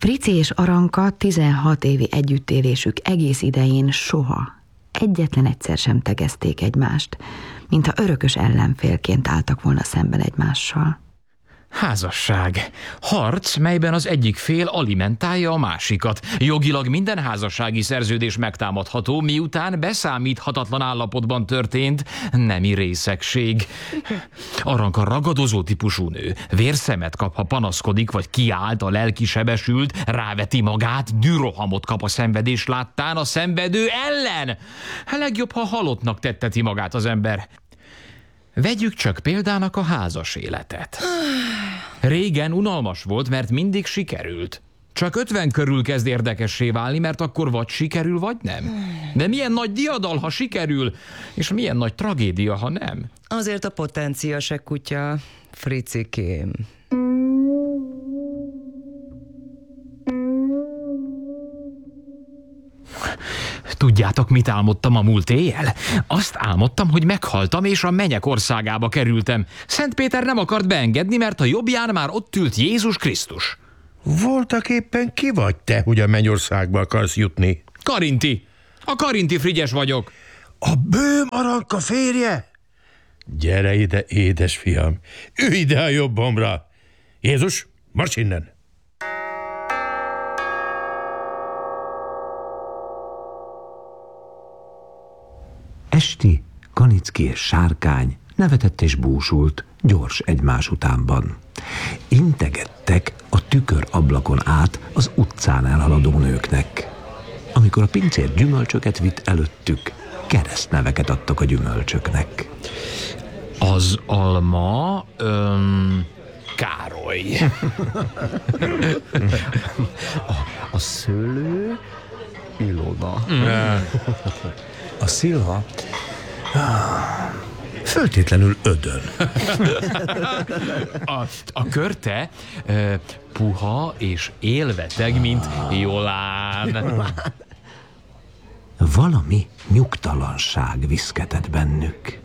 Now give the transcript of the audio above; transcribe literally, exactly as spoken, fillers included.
Frici és Aranka tizenhat évi együttélésük egész idején soha, egyetlen egyszer sem tegezték egymást, mintha örökös ellenfélként álltak volna szemben egymással. Házasság. Harc, melyben az egyik fél alimentálja a másikat. Jogilag minden házassági szerződés megtámadható, miután beszámíthatatlan állapotban történt nemi részegség. Aranka ragadozó típusú nő. Vérszemet kap, ha panaszkodik, vagy kiált a lelki sebesült, ráveti magát, dürohamot kap a szenvedés láttán a szenvedő ellen. Legjobb, ha halottnak tetteti magát az ember. Vegyük csak példának a házas életet. Régen unalmas volt, mert mindig sikerült. Csak ötven körül kezd érdekessé válni, mert akkor vagy sikerül, vagy nem. De milyen nagy diadal, ha sikerül, és milyen nagy tragédia, ha nem. Azért a potencia se kutya, Fricikém. Tudjátok, mit álmodtam a múlt éjjel? Azt álmodtam, hogy meghaltam, és a mennyek országába kerültem. Szent Péter nem akart beengedni, mert a jobbján már ott ült Jézus Krisztus. Voltak éppen ki vagy te, hogy a mennyországba akarsz jutni? Karinti. A Karinti Frigyes vagyok. A bőm Aranka férje? Gyere ide, édes fiam. Ülj ide a jobbomra. Jézus, marss innen! Esti, Kanicki és Sárkány nevetett és búsult, gyors egymás utánban. Integettek a tükör ablakon át az utcán elhaladó nőknek. Amikor a pincér gyümölcsöket vitt előttük, keresztneveket adtak a gyümölcsöknek. Az alma... Öm, Károly. a, a szőlő... Ilona. Mm. A szilva föltétlenül Ödön. A, a körte uh, puha és élveteg, mint Jolán. Valami nyugtalanság viszketett bennük.